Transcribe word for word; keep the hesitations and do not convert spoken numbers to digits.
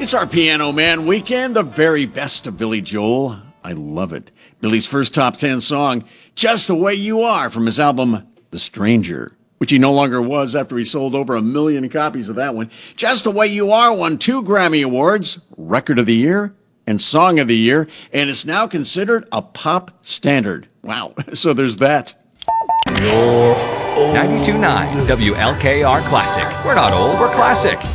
It's our Piano Man weekend, the very best of Billy Joel. I love it. Billy's first top ten song, Just the Way You Are, from his album, The Stranger, which he no longer was after he sold over a million copies of that one. Just the Way You Are won two Grammy Awards, Record of the Year and Song of the Year, and is now considered a pop standard. Wow, so there's that. ninety-two point nine W L K R Classic. We're not old, we're classic.